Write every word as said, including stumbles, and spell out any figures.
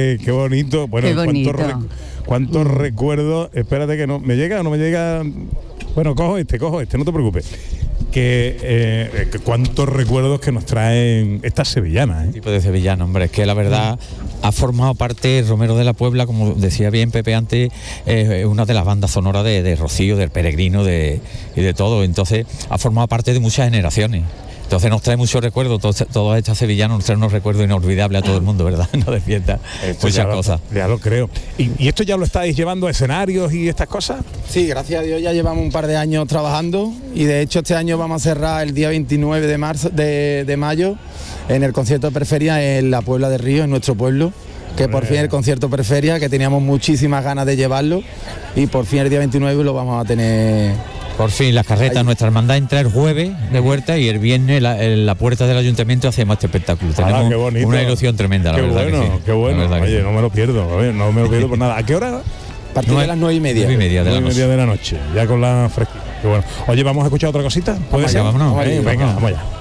qué, qué bonito. Bueno, qué bonito. cuántos rec- cuántos mm. recuerdos. Espérate que no me llega o no me llega. Bueno, cojo este, cojo este, no te preocupes. Que, eh, que cuántos recuerdos que nos traen estas sevillanas, ¿eh? Tipo de sevillano, hombre, es que la verdad mm. ha formado parte Romero de la Puebla, como decía bien Pepe antes, eh, una de las bandas sonoras de, de Rocío, del Peregrino de, y de todo. Entonces ha formado parte de muchas generaciones. Entonces nos trae muchos recuerdos, todos, todos estos sevillanos nos traen unos recuerdos inolvidables a todo el mundo, ¿verdad? No de fiesta, muchas cosas. Ya lo creo. ¿Y, ¿Y esto ya lo estáis llevando a escenarios y estas cosas? Sí, gracias a Dios ya llevamos un par de años trabajando y de hecho este año vamos a cerrar el día veintinueve de marzo de, de mayo en el concierto de Periferia en la Puebla de Río, en nuestro pueblo. Que por fin el concierto Periferia, que teníamos muchísimas ganas de llevarlo y por fin el día veintinueve lo vamos a tener. Por fin las carretas, ahí. Nuestra hermandad entra el jueves de huerta y el viernes la, en la puerta del ayuntamiento hacemos este espectáculo. Tenemos ah, una ilusión tremenda, la qué verdad. Bueno, que sí. Qué bueno, oye, sí. no me lo pierdo, a ver, no me lo pierdo por nada. ¿A qué hora? A partir de las nueve y media. Nueve y media de la noche. Nueve y media de la noche, ya con la fresquita. Qué bueno. Oye, vamos a escuchar otra cosita. ¿Puede ser? Vámonos, Venga, vámonos. vamos allá.